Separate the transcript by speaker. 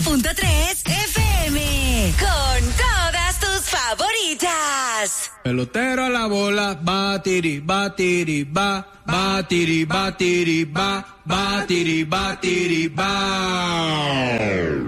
Speaker 1: 100.3 FM. Con todas tus favoritas.
Speaker 2: Pelotero a la bola, batiri, batiri, ba, batiri, batiri, ba, batiri, batiri, ba.